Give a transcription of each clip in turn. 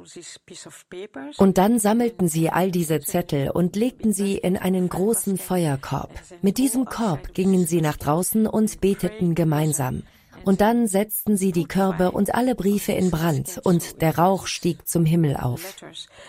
Und dann sammelten sie all diese Zettel und legten sie in einen großen Feuerkorb. Mit diesem Korb gingen sie nach draußen und beteten gemeinsam. Und dann setzten sie die Körbe und alle Briefe in Brand, und der Rauch stieg zum Himmel auf.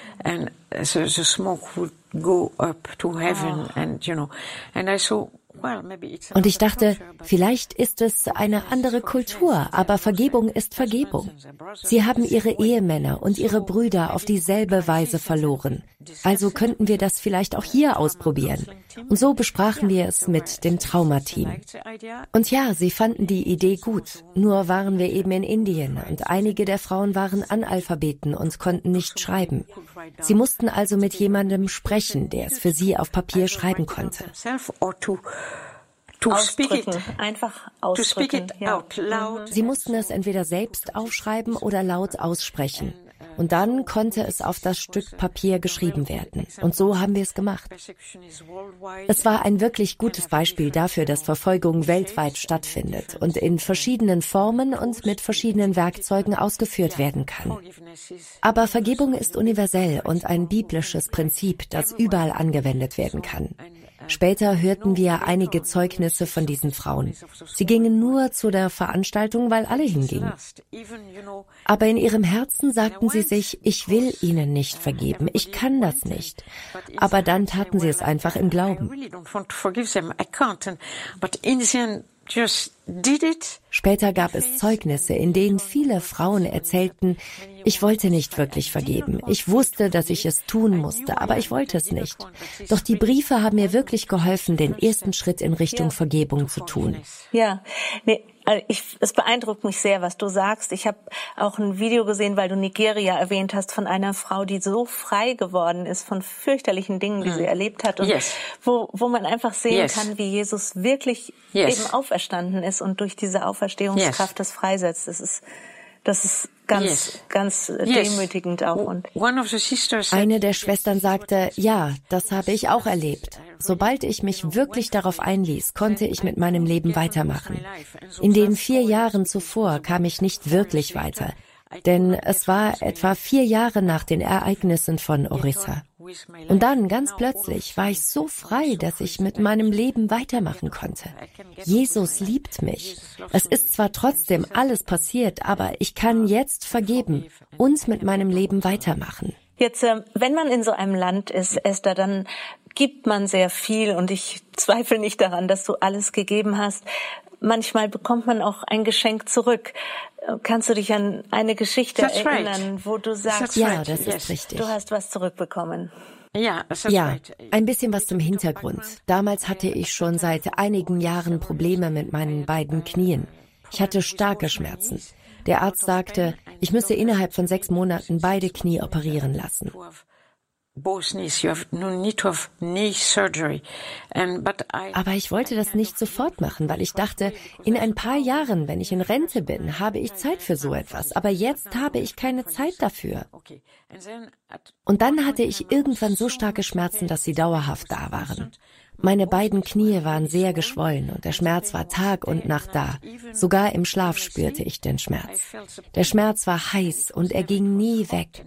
Und ich dachte, vielleicht ist es eine andere Kultur, aber Vergebung ist Vergebung. Sie haben ihre Ehemänner und ihre Brüder auf dieselbe Weise verloren. Also könnten wir das vielleicht auch hier ausprobieren. Und so besprachen wir es mit dem Traumateam. Und ja, sie fanden die Idee gut. Nur waren wir eben in Indien und einige der Frauen waren Analphabeten und konnten nicht schreiben. Sie mussten also mit jemandem sprechen, der es für sie auf Papier schreiben konnte. Einfach ausdrücken. Ja. Sie mussten es entweder selbst aufschreiben oder laut aussprechen. Und dann konnte es auf das Stück Papier geschrieben werden. Und so haben wir es gemacht. Es war ein wirklich gutes Beispiel dafür, dass Verfolgung weltweit stattfindet und in verschiedenen Formen und mit verschiedenen Werkzeugen ausgeführt werden kann. Aber Vergebung ist universell und ein biblisches Prinzip, das überall angewendet werden kann. Später hörten wir einige Zeugnisse von diesen Frauen. Sie gingen nur zu der Veranstaltung, weil alle hingingen. Aber in ihrem Herzen sagten sie sich, ich will ihnen nicht vergeben, ich kann das nicht. Aber dann taten sie es einfach im Glauben. Später gab es Zeugnisse, in denen viele Frauen erzählten, ich wollte nicht wirklich vergeben. Ich wusste, dass ich es tun musste, aber ich wollte es nicht. Doch die Briefe haben mir wirklich geholfen, den ersten Schritt in Richtung Vergebung zu tun. Ja, es beeindruckt mich sehr, was du sagst. Ich habe auch ein Video gesehen, weil du Nigeria erwähnt hast, von einer Frau, die so frei geworden ist von fürchterlichen Dingen, die sie erlebt hat und wo man einfach sehen kann, wie Jesus wirklich eben auferstanden ist und durch diese Auferstehungskraft das freisetzt. Das ist ganz demütigend auch. Und eine der Schwestern sagte, ja, das habe ich auch erlebt. Sobald ich mich wirklich darauf einließ, konnte ich mit meinem Leben weitermachen. In den 4 Jahren zuvor kam ich nicht wirklich weiter, denn es war etwa 4 Jahre nach den Ereignissen von Orissa. Und dann, ganz plötzlich, war ich so frei, dass ich mit meinem Leben weitermachen konnte. Jesus liebt mich. Es ist zwar trotzdem alles passiert, aber ich kann jetzt vergeben und mit meinem Leben weitermachen. Jetzt, wenn man in so einem Land ist, Esther, dann gibt man sehr viel und ich zweifle nicht daran, dass du alles gegeben hast. Manchmal bekommt man auch ein Geschenk zurück. Kannst du dich an eine Geschichte erinnern, wo du sagst, ja, das ist richtig. Du hast was zurückbekommen? Ja, ein bisschen was zum Hintergrund. Damals hatte ich schon seit einigen Jahren Probleme mit meinen beiden Knien. Ich hatte starke Schmerzen. Der Arzt sagte, ich müsse innerhalb von 6 Monaten beide Knie operieren lassen. Aber ich wollte das nicht sofort machen, weil ich dachte, in ein paar Jahren, wenn ich in Rente bin, habe ich Zeit für so etwas. Aber jetzt habe ich keine Zeit dafür. Und dann hatte ich irgendwann so starke Schmerzen, dass sie dauerhaft da waren. Meine beiden Knie waren sehr geschwollen und der Schmerz war Tag und Nacht da. Sogar im Schlaf spürte ich den Schmerz. Der Schmerz war heiß und er ging nie weg.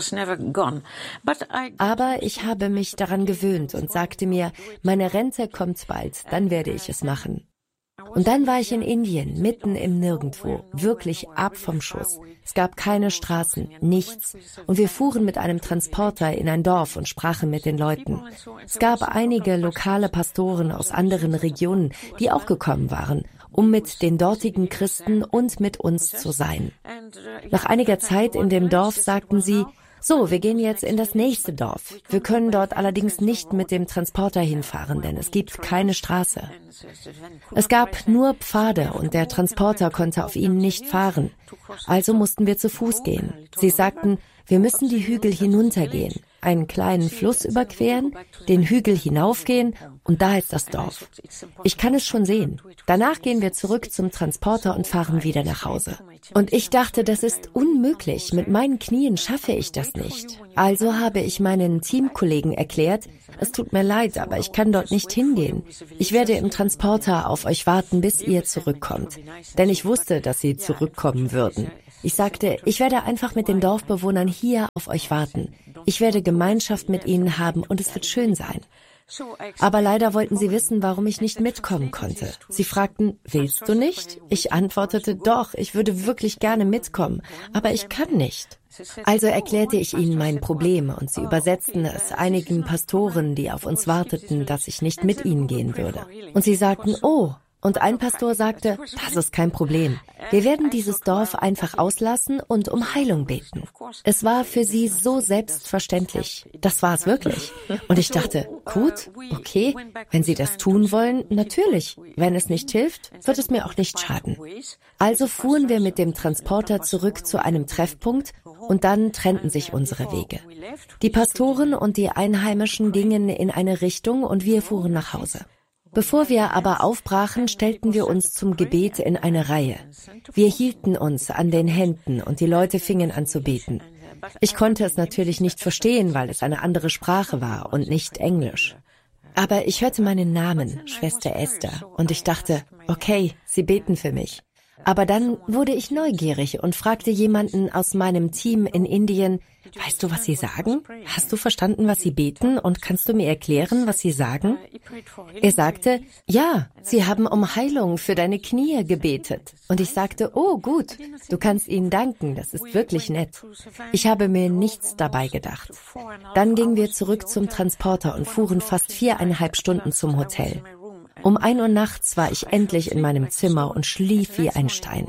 Aber ich habe mich daran gewöhnt und sagte mir, meine Rente kommt bald, dann werde ich es machen. Und dann war ich in Indien, mitten im Nirgendwo, wirklich ab vom Schuss. Es gab keine Straßen, nichts. Und wir fuhren mit einem Transporter in ein Dorf und sprachen mit den Leuten. Es gab einige lokale Pastoren aus anderen Regionen, die auch gekommen waren, um mit den dortigen Christen und mit uns zu sein. Nach einiger Zeit in dem Dorf sagten sie, so, wir gehen jetzt in das nächste Dorf. Wir können dort allerdings nicht mit dem Transporter hinfahren, denn es gibt keine Straße. Es gab nur Pfade und der Transporter konnte auf ihnen nicht fahren. Also mussten wir zu Fuß gehen. Sie sagten, wir müssen die Hügel hinuntergehen, einen kleinen Fluss überqueren, den Hügel hinaufgehen und da ist das Dorf. Ich kann es schon sehen. Danach gehen wir zurück zum Transporter und fahren wieder nach Hause. Und ich dachte, das ist unmöglich. Mit meinen Knien schaffe ich das nicht. Also habe ich meinen Teamkollegen erklärt, es tut mir leid, aber ich kann dort nicht hingehen. Ich werde im Transporter auf euch warten, bis ihr zurückkommt. Denn ich wusste, dass sie zurückkommen würden. Ich sagte, ich werde einfach mit den Dorfbewohnern hier auf euch warten. Ich werde Gemeinschaft mit ihnen haben und es wird schön sein. Aber leider wollten sie wissen, warum ich nicht mitkommen konnte. Sie fragten, willst du nicht? Ich antwortete, doch, ich würde wirklich gerne mitkommen, aber ich kann nicht. Also erklärte ich ihnen mein Problem und sie übersetzten es einigen Pastoren, die auf uns warteten, dass ich nicht mit ihnen gehen würde. Und sie sagten, oh. Und ein Pastor sagte, das ist kein Problem. Wir werden dieses Dorf einfach auslassen und um Heilung beten. Es war für sie so selbstverständlich. Das war es wirklich. Und ich dachte, gut, okay, wenn sie das tun wollen, natürlich. Wenn es nicht hilft, wird es mir auch nicht schaden. Also fuhren wir mit dem Transporter zurück zu einem Treffpunkt und dann trennten sich unsere Wege. Die Pastoren und die Einheimischen gingen in eine Richtung und wir fuhren nach Hause. Bevor wir aber aufbrachen, stellten wir uns zum Gebet in eine Reihe. Wir hielten uns an den Händen und die Leute fingen an zu beten. Ich konnte es natürlich nicht verstehen, weil es eine andere Sprache war und nicht Englisch. Aber ich hörte meinen Namen, Schwester Esther, und ich dachte, okay, sie beten für mich. Aber dann wurde ich neugierig und fragte jemanden aus meinem Team in Indien, weißt du, was sie sagen? Hast du verstanden, was sie beten und kannst du mir erklären, was sie sagen? Er sagte, ja, sie haben um Heilung für deine Knie gebetet. Und ich sagte, oh gut, du kannst ihnen danken, das ist wirklich nett. Ich habe mir nichts dabei gedacht. Dann gingen wir zurück zum Transporter und fuhren fast 4,5 Stunden zum Hotel. Um 1 Uhr nachts war ich endlich in meinem Zimmer und schlief wie ein Stein.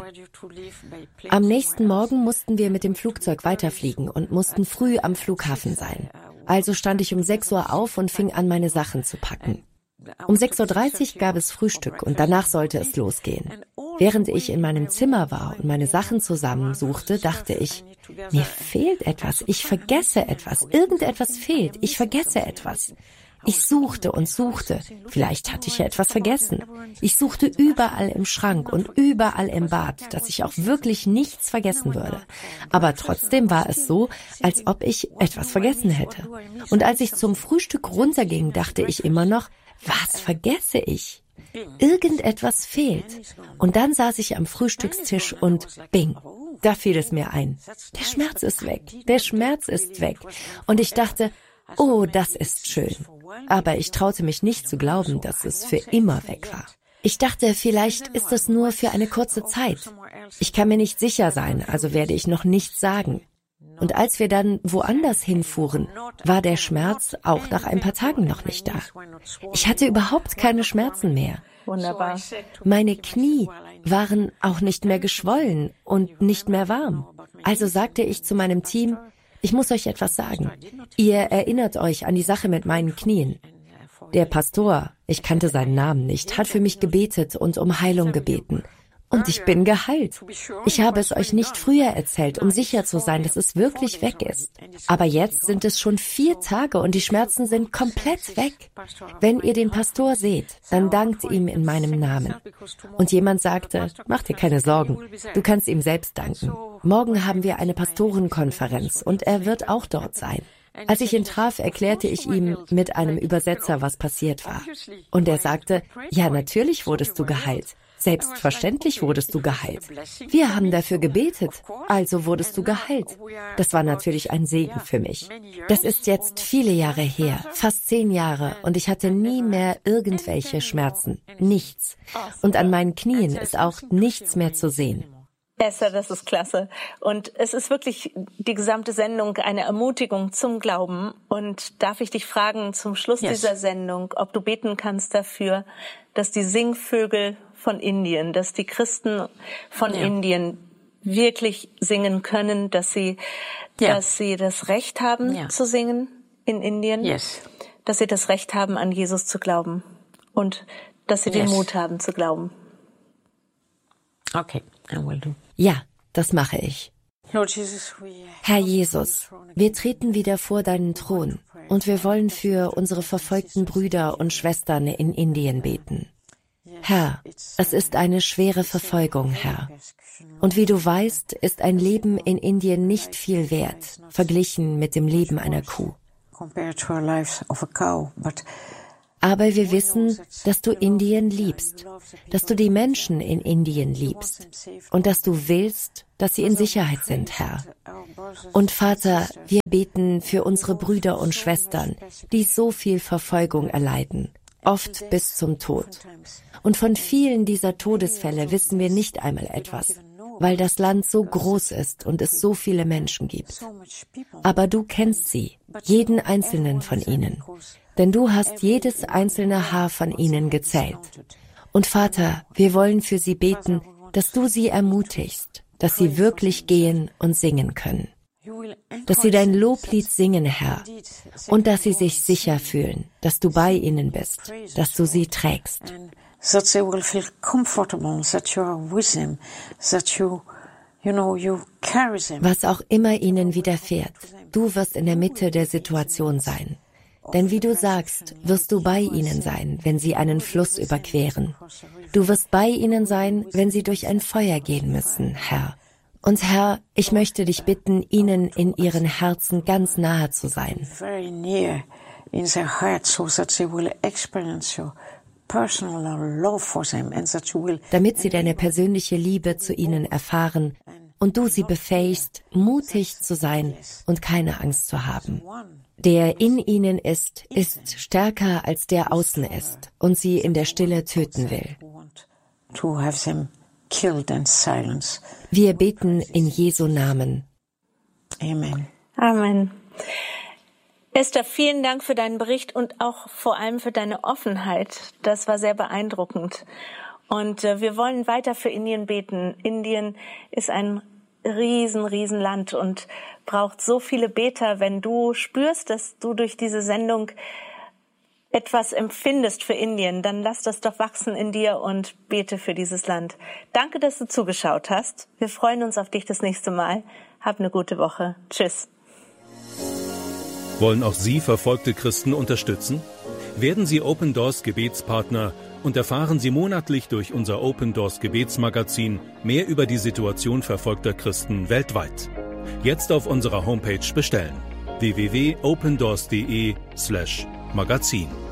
Am nächsten Morgen mussten wir mit dem Flugzeug weiterfliegen und mussten früh am Flughafen sein. Also stand ich um 6 Uhr auf und fing an, meine Sachen zu packen. Um 6:30 Uhr gab es Frühstück und danach sollte es losgehen. Während ich in meinem Zimmer war und meine Sachen zusammensuchte, dachte ich, mir fehlt etwas, ich vergesse etwas, irgendetwas fehlt, ich vergesse etwas. Ich suchte und suchte. Vielleicht hatte ich ja etwas vergessen. Ich suchte überall im Schrank und überall im Bad, dass ich auch wirklich nichts vergessen würde. Aber trotzdem war es so, als ob ich etwas vergessen hätte. Und als ich zum Frühstück runterging, dachte ich immer noch, was vergesse ich? Irgendetwas fehlt. Und dann saß ich am Frühstückstisch und bing, da fiel es mir ein. Der Schmerz ist weg. Der Schmerz ist weg. Und ich dachte, oh, das ist schön. Aber ich traute mich nicht zu glauben, dass es für immer weg war. Ich dachte, vielleicht ist es nur für eine kurze Zeit. Ich kann mir nicht sicher sein, also werde ich noch nichts sagen. Und als wir dann woanders hinfuhren, war der Schmerz auch nach ein paar Tagen noch nicht da. Ich hatte überhaupt keine Schmerzen mehr. Wunderbar. Meine Knie waren auch nicht mehr geschwollen und nicht mehr warm. Also sagte ich zu meinem Team, ich muss euch etwas sagen. Ihr erinnert euch an die Sache mit meinen Knien. Der Pastor, ich kannte seinen Namen nicht, hat für mich gebetet und um Heilung gebeten. Und ich bin geheilt. Ich habe es euch nicht früher erzählt, um sicher zu sein, dass es wirklich weg ist. Aber jetzt sind es schon 4 Tage und die Schmerzen sind komplett weg. Wenn ihr den Pastor seht, dann dankt ihm in meinem Namen. Und jemand sagte, mach dir keine Sorgen, du kannst ihm selbst danken. Morgen haben wir eine Pastorenkonferenz und er wird auch dort sein. Als ich ihn traf, erklärte ich ihm mit einem Übersetzer, was passiert war. Und er sagte, ja, natürlich wurdest du geheilt. Selbstverständlich wurdest du geheilt. Wir haben dafür gebetet, also wurdest du geheilt. Das war natürlich ein Segen für mich. Das ist jetzt viele Jahre her, fast 10 Jahre, und ich hatte nie mehr irgendwelche Schmerzen. Nichts. Und an meinen Knien ist auch nichts mehr zu sehen. Esther, das ist klasse. Und es ist wirklich die gesamte Sendung eine Ermutigung zum Glauben. Und darf ich dich fragen zum Schluss dieser Sendung, ob du beten kannst dafür, dass die Singvögel von Indien, dass die Christen von Indien wirklich singen können, dass sie das Recht haben zu singen in Indien, dass sie das Recht haben, an Jesus zu glauben und dass sie den Mut haben zu glauben. Okay, I will do. Ja, das mache ich. Herr Jesus, wir treten wieder vor deinen Thron und wir wollen für unsere verfolgten Brüder und Schwestern in Indien beten. Herr, es ist eine schwere Verfolgung, Herr. Und wie du weißt, ist ein Leben in Indien nicht viel wert, verglichen mit dem Leben einer Kuh. Aber wir wissen, dass du Indien liebst, dass du die Menschen in Indien liebst und dass du willst, dass sie in Sicherheit sind, Herr. Und Vater, wir beten für unsere Brüder und Schwestern, die so viel Verfolgung erleiden, oft bis zum Tod. Und von vielen dieser Todesfälle wissen wir nicht einmal etwas, weil das Land so groß ist und es so viele Menschen gibt. Aber du kennst sie, jeden einzelnen von ihnen, denn du hast jedes einzelne Haar von ihnen gezählt. Und Vater, wir wollen für sie beten, dass du sie ermutigst, dass sie wirklich gehen und singen können. Dass sie dein Loblied singen, Herr, und dass sie sich sicher fühlen, dass du bei ihnen bist, dass du sie trägst. That they will feel comfortable, that you are with them, that you carry them. Was auch immer ihnen widerfährt, du wirst in der Mitte der Situation sein. Denn wie du sagst, wirst du bei ihnen sein, wenn sie einen Fluss überqueren. Du wirst bei ihnen sein, wenn sie durch ein Feuer gehen müssen, Herr. Und Herr, ich möchte dich bitten, ihnen in ihren Herzen ganz nahe zu sein. Very near in their hearts, so that they will experience your personal love for them and that you will. Damit sie deine persönliche Liebe zu ihnen erfahren und du sie befähigst, mutig zu sein und keine Angst zu haben. Der in ihnen ist stärker als der außen ist und sie in der Stille töten will. Wir beten in Jesu Namen. Amen. Amen. Esther, vielen Dank für deinen Bericht und auch vor allem für deine Offenheit. Das war sehr beeindruckend. Und wir wollen weiter für Indien beten. Indien ist ein riesen Land und braucht so viele Beter. Wenn du spürst, dass du durch diese Sendung etwas empfindest für Indien, dann lass das doch wachsen in dir und bete für dieses Land. Danke, dass du zugeschaut hast. Wir freuen uns auf dich das nächste Mal. Hab eine gute Woche. Tschüss. Wollen auch Sie verfolgte Christen unterstützen? Werden Sie Open Doors Gebetspartner und erfahren Sie monatlich durch unser Open Doors Gebetsmagazin mehr über die Situation verfolgter Christen weltweit. Jetzt auf unserer Homepage bestellen: www.opendoors.de/magazin.